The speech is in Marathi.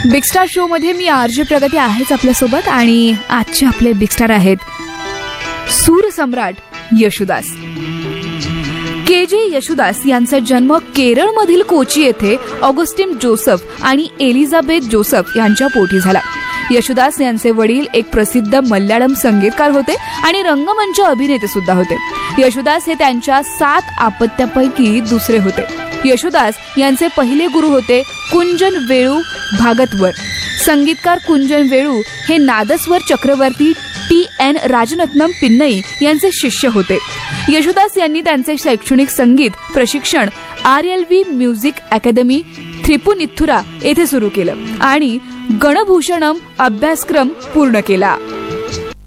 बिग स्टार शो मध्ये मी आरजे प्रगती आहेच आपल्यासोबत आणि आजचे आपले बिग स्टार आहेत सूर सम्राट यशुदास. के.जे. यशुदास यांचा जन्म केरळमधील कोची येथे ऑगस्टिन जोसेफ आणि एलिझाबेथ जोसेफ यांच्या पोटी झाला. यशुदास यांचे वडील एक प्रसिद्ध मल्याळम संगीतकार होते आणि रंगमंच अभिनेते सुद्धा होते. यशुदास हे त्यांच्या 7 अपत्यापैकी दुसरे होते. यशुदास यांचे पहिले गुरु होते कुंजन वेळू भागतवर. संगीतकार कुंजन वेळू हे नादस्वर चक्रवर्ती टी.एन. राजनत्नम पिन्नई यांचे शिष्य होते. यशुदास यांनी त्यांचे शैक्षणिक संगीत प्रशिक्षण RLV म्युझिक अकॅडमी थ्रिपुनिथुरा येथे सुरू केलं आणि गणभूषणम अभ्यासक्रम पूर्ण केला.